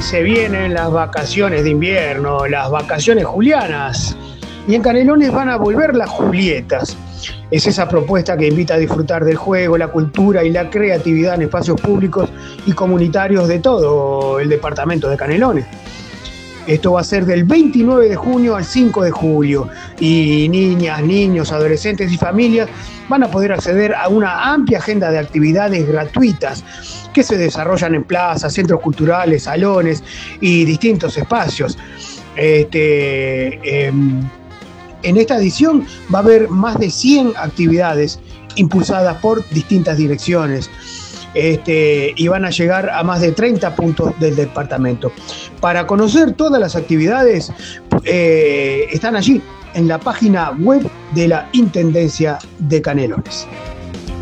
se vienen las vacaciones de invierno, las vacaciones julianas. Y en Canelones van a volver las Julietas. Es esa propuesta que invita a disfrutar del juego, la cultura y la creatividad en espacios públicos y comunitarios de todo el departamento de Canelones. Esto va a ser del 29 de junio al 5 de julio y niñas, niños, adolescentes y familias van a poder acceder a una amplia agenda de actividades gratuitas que se desarrollan en plazas, centros culturales, salones y distintos espacios. En esta edición va a haber más de 100 actividades impulsadas por distintas direcciones. Y van a llegar a más de 30 puntos del departamento. Para conocer todas las actividades, están allí en la página web de la Intendencia de Canelones.